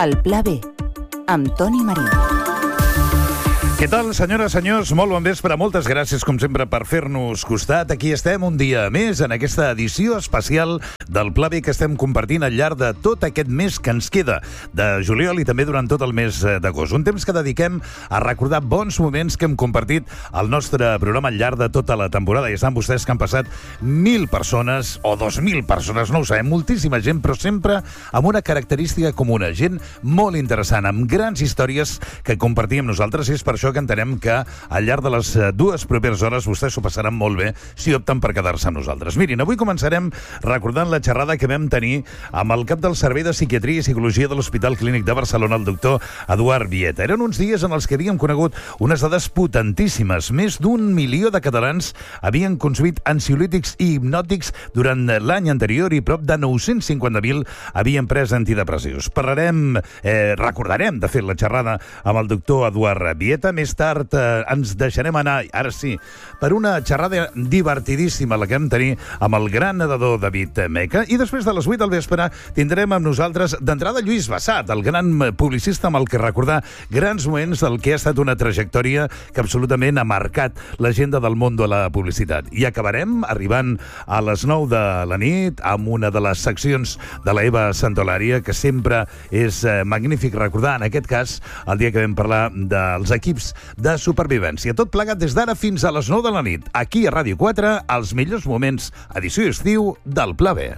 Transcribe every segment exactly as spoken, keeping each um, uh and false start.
El Pla B, amb Toni Marín. Què tal, senyores, senyors? Molt bon vespre. Moltes gràcies, com sempre, per fer-nos costat. Aquí estem un dia més en aquesta edició especial del Pla B que estem compartint al llarg de tot aquest mes que ens queda de juliol i també durant tot el mes d'agost. Un temps que dediquem a recordar bons moments que hem compartit al nostre programa al llarg de tota la temporada. I estan vostès que han passat mil persones o dos mil persones, no ho sabem, moltíssima gent, però sempre amb una característica comuna. Gent molt interessant, amb grans històries que compartim nosaltres. I és per això que entenem que al llarg de les dues properes hores vostès s'ho passaran molt bé si opten per quedar-se amb nosaltres. Mirin, avui començarem recordant la xerrada que vam tenir amb el cap del Servei de Psiquiatria i Psicologia de l'Hospital Clínic de Barcelona, el doctor Eduard Vieta. Eren uns dies en els que havíem conegut unes dades potentíssimes. Més d'un milió de catalans havien consumit ansiolítics i hipnòtics durant l'any anterior i prop de nou-cents cinquanta mil havien pres antidepressius. Parlarem, eh, recordarem, de fet, la xerrada amb el doctor Eduard Vieta. Més tard eh, ens deixarem anar, ara sí, per una xerrada divertidíssima, la que vam tenir amb el gran nedador David Meca. I després de les vuit del vespre tindrem amb nosaltres d'entrada Lluís Bassat, el gran publicista amb el que recordar grans moments del que ha estat una trajectòria que absolutament ha marcat l'agenda del món de la publicitat. I acabarem arribant a les nou de la nit amb una de les seccions de la Eva Santolària, que sempre és eh, magnífic recordar, en aquest cas, el dia que vam parlar dels equips de supervivència. Tot plegat des d'ara fins a les nou de la nit. Aquí a Ràdio quatre, els millors moments, edició estiu del Pla B.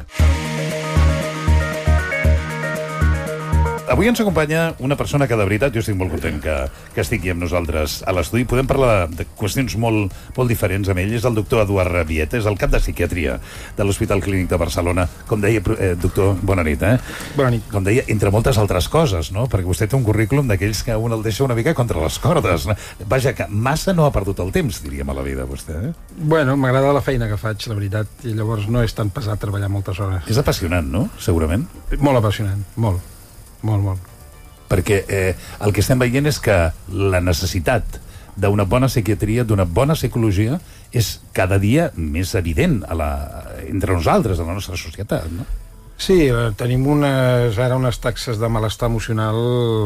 Avui ens acompanya una persona que, de veritat, jo estic molt content que, que estigui amb nosaltres a l'estudi. Podem parlar de qüestions molt, molt diferents amb ell. És el doctor Eduard Vieta, és el cap de psiquiatria de l'Hospital Clínic de Barcelona. Com deia, eh, doctor, bona nit, eh? Bona nit. Com deia, entre moltes altres coses, no? Perquè vostè té un currículum d'aquells que un el deixa una mica contra les cordes. No? Vaja, que massa no ha perdut el temps, diríem, a la vida, vostè, eh? Bueno, m'agrada la feina que faig, la veritat, i llavors no és tan pesat treballar moltes hores. És apassionant, no? Segurament. Molt apassionant, molt. Molt, molt. Perquè eh, el que estem veient és que la necessitat d'una bona psiquiatria, d'una bona psicologia, és cada dia més evident a la, entre nosaltres, a la nostra societat, no? Sí, tenim unes, ara unes taxes de malestar emocional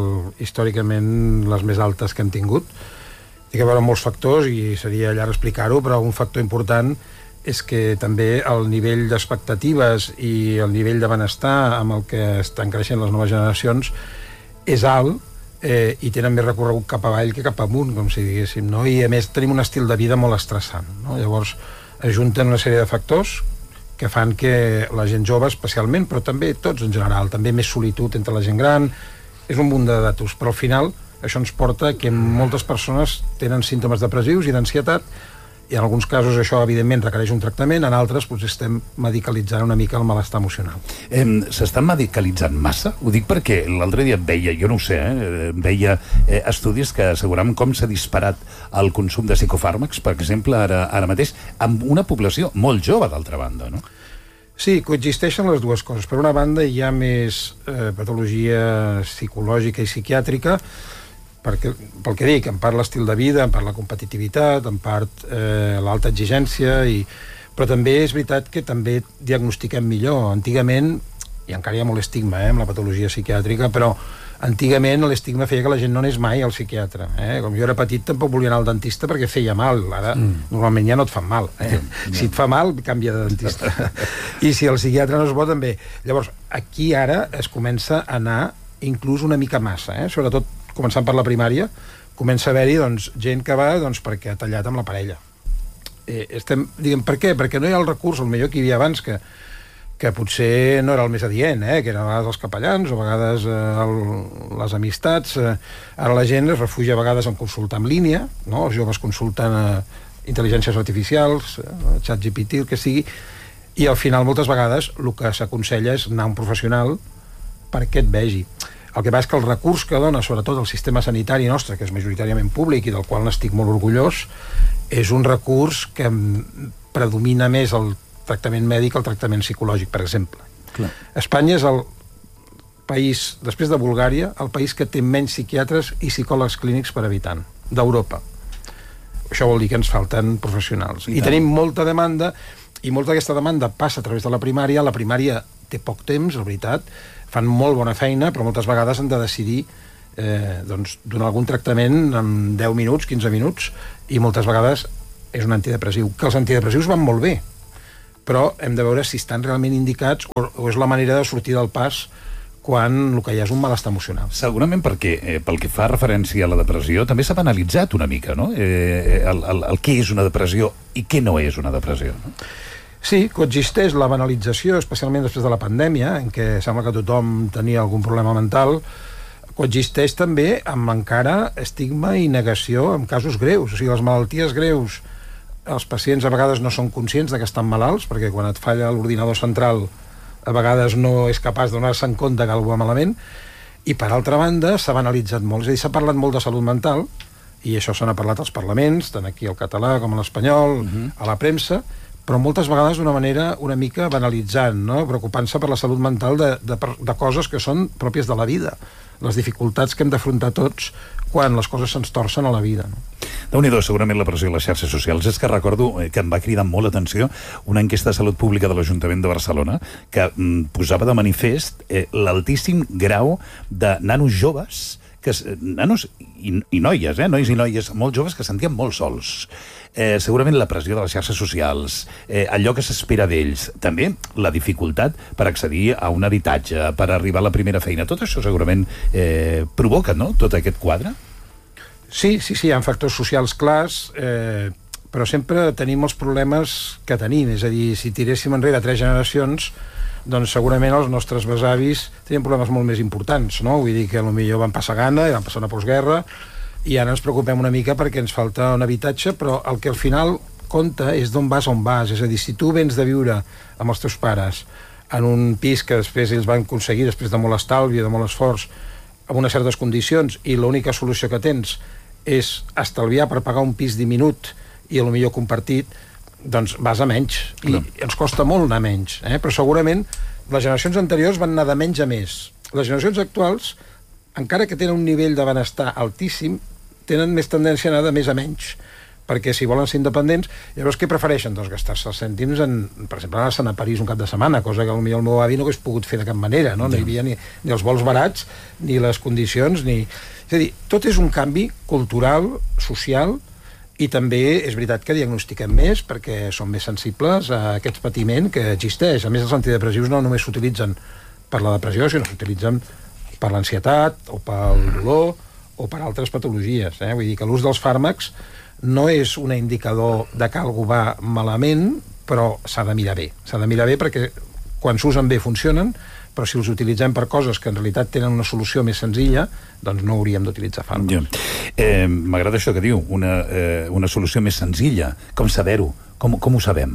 històricament les més altes que hem tingut. Hi ha que veure molts factors i seria llarg explicar-ho, però un factor important és que també el nivell d'expectatives i el nivell de benestar amb el que estan creixent les noves generacions és alt eh, i tenen més recorregut cap avall que cap amunt, com si diguéssim, no? I a més tenim un estil de vida molt estressant, no? Llavors ajunten una sèrie de factors que fan que la gent jove especialment, però també tots en general, també més solitud entre la gent gran, és un munt de datos, però al final això ens porta que moltes persones tenen símptomes depressius i d'ansietat, i en alguns casos això evidentment requereix un tractament, en altres doncs, estem medicalitzant una mica el malestar emocional. Eh, S'està medicalitzant massa? Ho dic perquè l'altre dia veia, jo no ho sé, eh, veia eh, estudis que asseguraven com s'ha disparat el consum de psicofàrmacs, per exemple, ara, ara mateix, amb una població molt jove, d'altra banda, no? Sí, coexisteixen les dues coses. Per una banda hi ha més eh, patologia psicològica i psiquiàtrica, perquè, pel que dic, en part l'estil de vida, en part la competitivitat, en part eh, l'alta exigència, i... però també és veritat que també diagnostiquem millor. Antigament, i encara hi ha molt estigma eh, amb la patologia psiquiàtrica, però antigament l'estigma feia que la gent no anés mai al psiquiatre. Eh? Com jo era petit tampoc volia anar al dentista perquè feia mal. Ara mm. normalment ja no et fan mal. Eh? Mm. Si et fa mal, canvia de dentista. I si el psiquiatre no és bo, també. Llavors, aquí ara es comença a anar inclús una mica massa, eh? Sobretot començant per la primària, comença a haver-hi doncs, gent que va doncs, perquè ha tallat amb la parella. Eh, estem, diguem, per què? Perquè no hi ha el recurs, el millor que hi havia abans, que, que potser no era el més adient, eh? Que eren a vegades els capellans, o a vegades eh, el, les amistats. Eh, ara la gent es refugia a vegades en consultar en línia, no? Els joves consulten eh, intel·ligències artificials, eh, ChatGPT, el que sigui, i al final moltes vegades el que s'aconsella és anar a un professional perquè et vegi. El que passa és que el recurs que dona, sobretot el sistema sanitari nostre, que és majoritàriament públic i del qual n'estic molt orgullós, és un recurs que predomina més el tractament mèdic que el tractament psicològic, per exemple. Clar. Espanya és el país, després de Bulgària, el país que té menys psiquiatres i psicòlegs clínics per habitant d'Europa. Això vol dir que ens falten professionals. I, I tenim molta demanda, i molta d'aquesta demanda passa a través de la primària. La primària té poc temps, la veritat, fan molt bona feina, però moltes vegades han de decidir eh, doncs, donar algun tractament en deu minuts, quinze minuts, i moltes vegades és un antidepressiu. Que els antidepressius van molt bé, però hem de veure si estan realment indicats o, o és la manera de sortir del pas quan el que hi ha és un malestar emocional. Segurament perquè, eh, pel que fa referència a la depressió, també s'ha banalitzat una mica, no? Eh, el, el, el què és una depressió i què no és una depressió, no? Sí, coexisteix la banalització, especialment després de la pandèmia, en què sembla que tothom tenia algun problema mental, coexisteix també amb encara estigma i negació en casos greus. O sigui, les malalties greus, els pacients a vegades no són conscients de que estan malalts, perquè quan et falla l'ordinador central a vegades no és capaç de donar-se en compte que alguna va malament, i per altra banda s'ha banalitzat molt, és a dir, s'ha parlat molt de salut mental, i això se n'ha parlat als parlaments, tant aquí al català com a l'espanyol, uh-huh. a la premsa, però moltes vegades d'una manera una mica banalitzant, no? Preocupant-se per la salut mental de, de, de coses que són pròpies de la vida, les dificultats que hem d'afrontar tots quan les coses se'ns torcen a la vida, no? Déu-n'hi-do, segurament la pressió a les xarxes socials. És que recordo que em va cridar molt l'atenció una enquesta de salut pública de l'Ajuntament de Barcelona que mm, posava de manifest eh, l'altíssim grau de nanos joves, que, nanos i, i noies, eh, nois i noies molt joves que es sentien molt sols. Eh, segurament la pressió de les xarxes socials, eh, allò que s'espera d'ells, també la dificultat per accedir a un habitatge, per arribar a la primera feina, tot això segurament eh, provoca, no?, tot aquest quadre? Sí, sí, sí, hi ha factors socials clars, eh, però sempre tenim els problemes que tenim, és a dir, si tiréssim enrere tres generacions, doncs segurament els nostres besavis tenien problemes molt més importants, no? Vull dir que potser van passar gana, i van passar una postguerra, i ara ens preocupem una mica perquè ens falta un habitatge, però el que al final compta és d'on vas on vas, és a dir, si tu vens de viure amb els teus pares en un pis que després ells van aconseguir després de molt estalvi, de molt esforç, amb unes certes condicions, i l'única solució que tens és estalviar per pagar un pis diminut i potser compartit, doncs vas a menys, i no. ens costa molt anar a menys, eh? Però segurament les generacions anteriors van anar de menys a més. Les generacions actuals, encara que tenen un nivell de benestar altíssim, tenen més tendència a anar de més a menys, perquè si volen ser independents, llavors què prefereixen? Doncs gastar-se els cèntims en, per exemple, anar a París un cap de setmana, cosa que potser el meu avi no hagués pogut fer de cap manera, no? No hi havia ni, ni els vols barats, ni les condicions, ni... És a dir, tot és un canvi cultural, social, i també és veritat que diagnostiquem més perquè som més sensibles a aquest patiment que existeix. A més, els antidepressius no només s'utilitzen per la depressió, sinó que s'utilitzen per l'ansietat o pel dolor o per altres patologies, eh? Vull dir que l'ús dels fàrmacs no és un indicador de que algú va malament, però s'ha de mirar bé. S'ha de mirar bé perquè quan s'usen bé funcionen, però si els utilitzem per coses que en realitat tenen una solució més senzilla, doncs no hauríem d'utilitzar fàrmacs. Ja. Eh, M'agrada això que diu, una, eh, una solució més senzilla. Com saber-ho? Com, com ho sabem?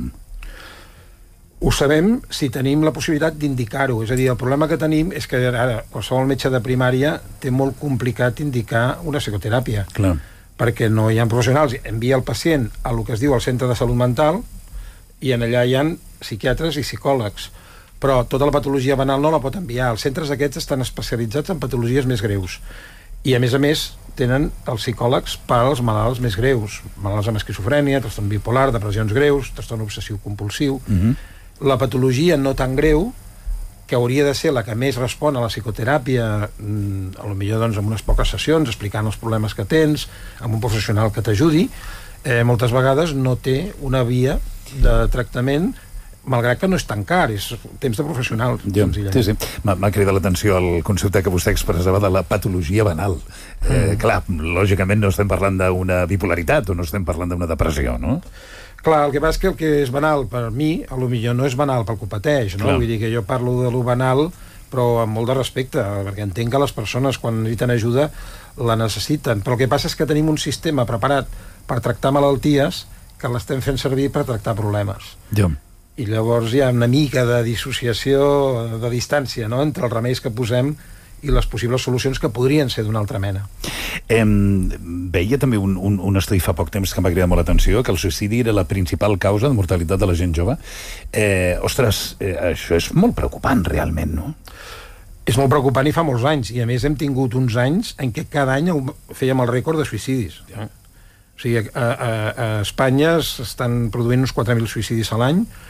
Ho sabem si tenim la possibilitat d'indicar-ho. És a dir, el problema que tenim és que ara qualsevol metge de primària té molt complicat indicar una psicoteràpia. Clar. Perquè no hi ha professionals. Envia el pacient a el que es diu el centre de salut mental i en allà hi ha psiquiatres i psicòlegs. Però tota la patologia banal no la pot enviar. Els centres aquests estan especialitzats en patologies més greus. I, a més a més, tenen els psicòlegs pels malalts més greus. Malalts amb esquizofrènia, trastorn bipolar, depressions greus, trastorn obsessiu-compulsiu. Uh-huh. La patologia no tan greu, que hauria de ser la que més respon a la psicoteràpia, a lo millor doncs, amb unes poques sessions, explicant els problemes que tens, amb un professional que t'ajudi, eh, moltes vegades no té una via de tractament, malgrat que no és tan car, és temps de professional. Ja, sí, sí. M'ha cridat l'atenció el concepte que vostè expressava de la patologia banal. Eh, mm. Clar, lògicament no estem parlant d'una bipolaritat o no estem parlant d'una depressió, no? Clar, el que passa és que el que és banal per mi, a lo millor no és banal pel que ho pateix, no? Clar. Vull dir que jo parlo de lo banal, però amb molt de respecte, perquè entenc que les persones, quan necessiten ajuda, la necessiten. Però el que passa és que tenim un sistema preparat per tractar malalties que l'estem fent servir per tractar problemes. Ja. I llavors hi ha una mica de dissociació, de distància, no?, entre els remeis que posem i les possibles solucions que podrien ser d'una altra mena. Eh, veia també un, un, un estudi fa poc temps que m'ha cridat molt l'atenció, que el suïcidi era la principal causa de mortalitat de la gent jove. Eh, ostres, eh, això és molt preocupant, realment, no? És molt preocupant i fa molts anys, i a més hem tingut uns anys en què cada any fèiem el rècord de suïcidis. Ja. O sigui, a, a, a Espanya s'estan produint uns quatre mil suïcidis a l'any,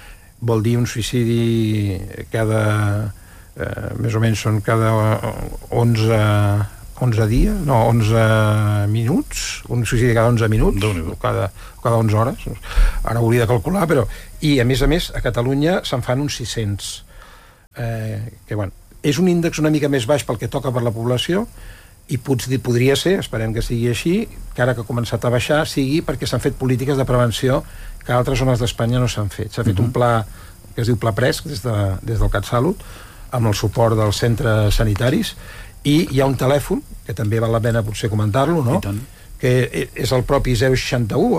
vol dir un suïcidi cada... Eh, més o menys són cada onze, onze dies, no, onze minuts, un suïcidi cada onze minuts, o cada, cada onze hores, ara ho hauria de calcular, però... I, a més a més, a Catalunya se'n fan uns sis-cents. Eh, que, bueno, és un índex una mica més baix pel que toca per la població, i potser podria ser, esperem que sigui així, que ara que ha començat a baixar, sigui perquè s'han fet polítiques de prevenció que a altres zones d'Espanya no s'han fet. S'ha fet uh-huh. un pla, que es diu Pla Presc, des, de, des del CatSalut, amb el suport dels centres sanitaris, i hi ha un telèfon, que també val la pena potser comentar-lo, no? Que és el propi zero seixanta-u,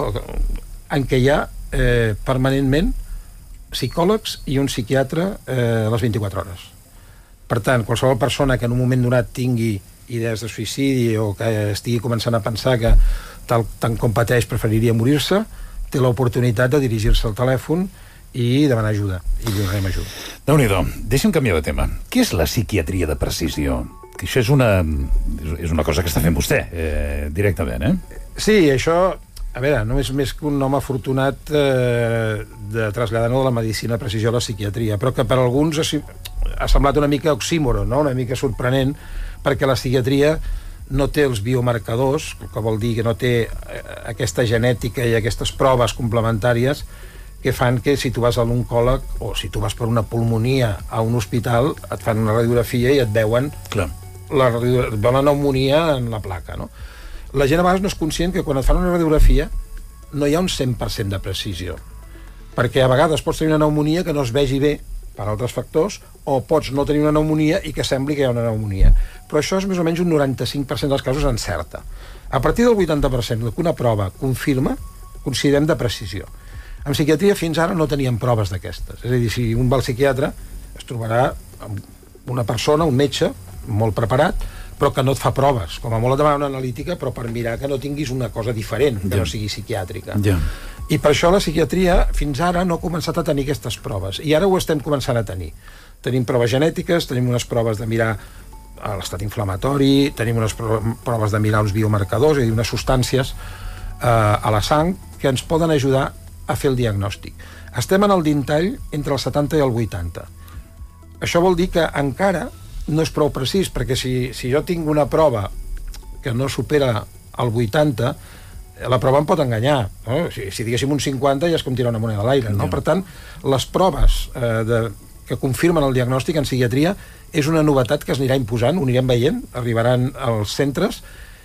en què hi ha eh, permanentment psicòlegs i un psiquiatre eh, a les vint-i-quatre hores. Per tant, qualsevol persona que en un moment donat tingui idees de suïcidi o que estigui començant a pensar que tal, tant com pateix preferiria morir-se, té l'oportunitat de dirigir-se al telèfon i demanar ajuda, i li donarem ajuda. Déu-n'hi-do, deixa'm canviar de tema. Què és la psiquiatria de precisió? Que això és una, és una cosa que està fent vostè, eh, directament, eh? Sí, això, a veure, no és més que un nom afortunat eh, de traslladar-nos de la medicina de precisió a la psiquiatria, però que per alguns ha, ha semblat una mica oxímoron, no? Una mica sorprenent, perquè la psiquiatria no té els biomarcadors, que vol dir que no té aquesta genètica i aquestes proves complementàries que fan que si tu vas a l'oncòleg o si tu vas per una pulmonia a un hospital et fan una radiografia i et veuen Clar. la, et veuen la pneumonia en la placa, no? La gent a vegades no és conscient que quan et fan una radiografia no hi ha un cent per cent de precisió, perquè a vegades pots tenir una pneumonia que no es vegi bé per altres factors, o pots no tenir una pneumonia i que sembli que hi ha una pneumonia, però això és més o menys un noranta-cinc per cent dels casos encerta. A partir del vuitanta per cent que una prova confirma, considerem de precisió. En psiquiatria fins ara no teníem proves d'aquestes. És a dir, si un va al psiquiatre es trobarà amb una persona, un metge, molt preparat, però que no et fa proves. Com a molt et demana una analítica, però per mirar que no tinguis una cosa diferent, que ja. no sigui psiquiàtrica. Ja. I per això la psiquiatria fins ara no ha començat a tenir aquestes proves. I ara ho estem començant a tenir. Tenim proves genètiques, tenim unes proves de mirar l'estat inflamatori, tenim unes proves de mirar uns biomarcadors, és a dir, unes substàncies eh, a la sang que ens poden ajudar a fer el diagnòstic. Estem en el dintall entre el setanta i el vuitanta. Això vol dir que encara no és prou precís, perquè si, si jo tinc una prova que no supera el vuitanta, la prova em pot enganyar, no? Si, si diguéssim un cinquanta ja és com tirar una moneda a l'aire, no? Per tant, les proves eh, de, que confirmen el diagnòstic en psiquiatria és una novetat que es anirà imposant, ho anirem veient, arribaran als centres,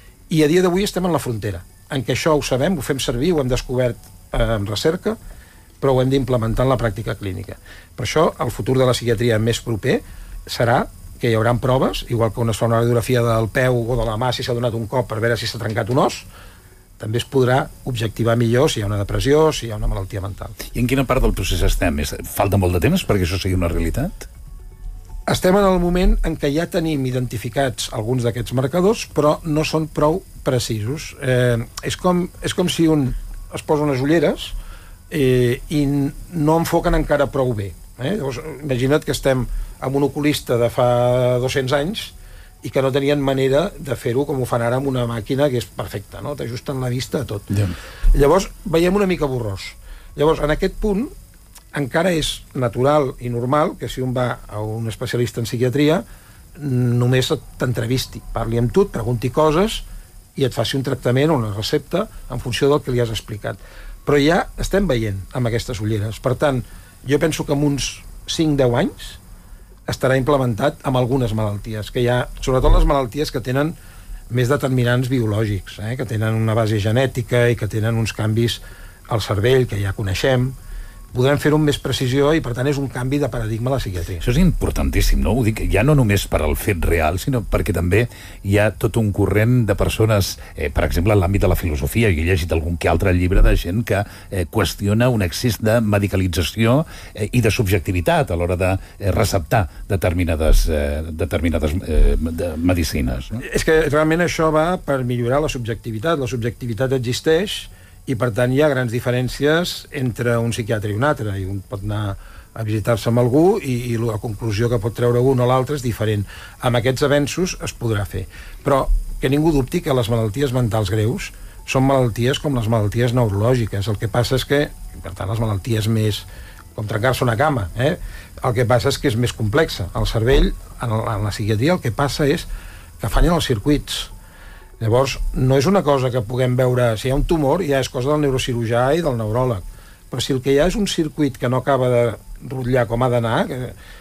i a dia d'avui estem en la frontera, en què això ho sabem, ho fem servir, ho hem descobert en recerca, però ho hem d'implementar en la pràctica clínica. Per això, el futur de la psiquiatria més proper serà que hi haurà proves, igual que on es fa una radiografia del peu o de la mà si s'ha donat un cop per veure si s'ha trencat un os, també es podrà objectivar millor si hi ha una depressió, si hi ha una malaltia mental. I en quina part del procés estem? Falta molt de temps perquè això sigui una realitat? Estem en el moment en què ja tenim identificats alguns d'aquests marcadors, però no són prou precisos. Eh, és, com, és com si un es posa unes ulleres eh, i no enfoquen encara prou bé. Eh? Llavors, imagina't que estem amb un oculista de fa dos-cents anys i que no tenien manera de fer-ho com ho fan ara amb una màquina que és perfecta, no? T'ajusten la vista a tot. Yeah. Llavors, veiem una mica borrós. Llavors, en aquest punt, encara és natural i normal que si un va a un especialista en psiquiatria només t'entrevisti, parli amb tu, et pregunti coses i et faci un tractament o una recepta en funció del que li has explicat. Però ja estem veient amb aquestes ulleres. Per tant, jo penso que en uns cinc a deu anys estarà implementat amb algunes malalties, que hi ha, sobretot les malalties que tenen més determinants biològics, eh? Que tenen una base genètica i que tenen uns canvis al cervell que ja coneixem. Podrem fer-ho amb més precisió i, per tant, és un canvi de paradigma a la psiquiatria. Això és importantíssim, no? Ho dic ja no només per al fet real, sinó perquè també hi ha tot un corrent de persones, eh, per exemple, en l'àmbit de la filosofia, i he llegit algun que altre llibre de gent que eh, qüestiona un excés de medicalització eh, i de subjectivitat a l'hora de eh, receptar determinades, eh, determinades eh, de medicines. No? És que realment això va per millorar la subjectivitat. La subjectivitat existeix i, per tant, hi ha grans diferències entre un psiquiatre i un altre, i un pot anar a visitar-se amb algú i, i la conclusió que pot treure un o l'altre és diferent. Amb aquests avenços es podrà fer. Però que ningú dubti que les malalties mentals greus són malalties com les malalties neurològiques. El que passa és que, per tant, les malalties més, com trencar-se una cama, eh? El que passa és que és més complexa. El cervell, en, en la psiquiatria, el que passa és que fallen els circuits. Llavors, no és una cosa que puguem veure... Si hi ha un tumor, ja és cosa del neurocirurgià i del neuròleg. Però si el que hi ha és un circuit que no acaba de rotllar com ha d'anar, que